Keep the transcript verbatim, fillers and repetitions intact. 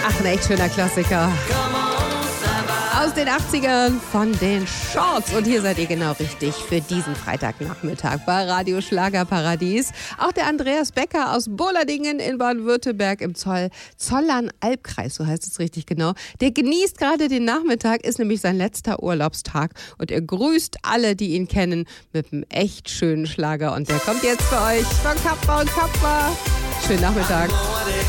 Ach, ein echt schöner Klassiker. Aus den achtzigern von den Shorts. Und hier seid ihr genau richtig für diesen Freitagnachmittag bei Radio Schlagerparadies. Auch der Andreas Becker aus Boladingen in Baden-Württemberg im Zoll, Zollern-Albkreis, so heißt es richtig genau. Der genießt gerade den Nachmittag, ist nämlich sein letzter Urlaubstag. Und er grüßt alle, die ihn kennen, mit einem echt schönen Schlager. Und der kommt jetzt für euch von Kappa und Kappa. Schönen Nachmittag.